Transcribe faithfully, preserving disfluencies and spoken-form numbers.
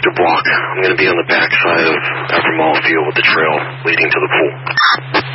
Sector block. I'm going to be on the backside of Albemarle Field with the trail leading to the pool.